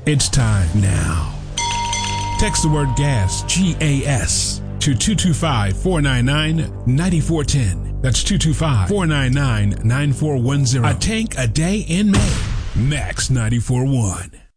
It's time now. Text the word gas, G-A-S, to 225-499-9410. That's 225-499-9410. A tank a day in May. Max 94.1.